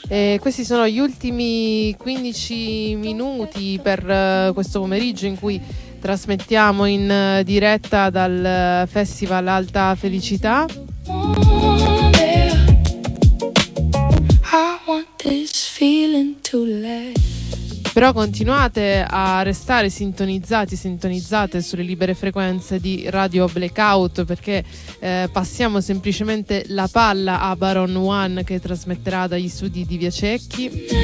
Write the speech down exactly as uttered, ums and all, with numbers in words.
E questi sono gli ultimi quindici minuti per uh, questo pomeriggio in cui trasmettiamo in uh, diretta dal Festival Alta Felicità. Oh, yeah. I want this feeling to last. Però continuate a restare sintonizzati, sintonizzate sulle libere frequenze di Radio Blackout, perché eh, passiamo semplicemente la palla a Baron One, che trasmetterà dagli studi di Via Cecchi.